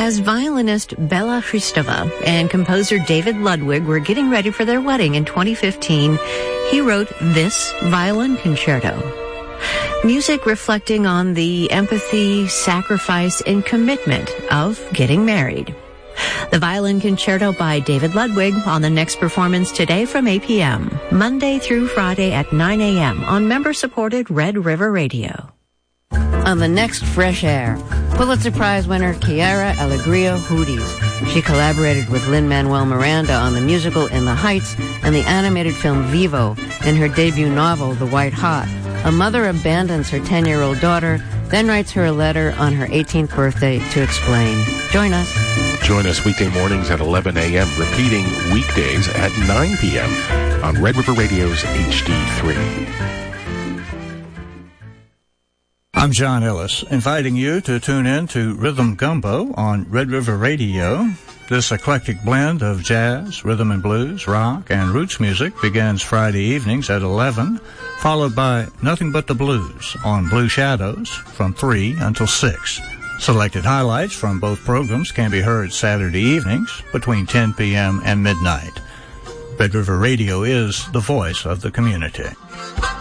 As violinist Bela Hristova and composer David Ludwig were getting ready for their wedding in 2015, he wrote this violin concerto. Music reflecting on the empathy, sacrifice, and commitment of getting married. The Violin Concerto by David Ludwig on the next performance today from 8 p.m., Monday through Friday at 9 a.m. on member-supported Red River Radio. On the next Fresh Air, Pulitzer Prize winner Chiara Alegria Hudes. She collaborated with Lin-Manuel Miranda on the musical In the Heights and the animated film Vivo. In her debut novel, The White Hot, a mother abandons her 10-year-old daughter, then writes her a letter on her 18th birthday to explain. Join us. Join us weekday mornings at 11 a.m., repeating weekdays at 9 p.m. on Red River Radio's HD3. I'm John Ellis, inviting you to tune in to Rhythm Gumbo on Red River Radio. This eclectic blend of jazz, rhythm and blues, rock, and roots music begins Friday evenings at 11, followed by Nothing But the Blues on Blue Shadows from 3 until 6. Selected highlights from both programs can be heard Saturday evenings between 10 p.m. and midnight. Red River Radio is the voice of the community.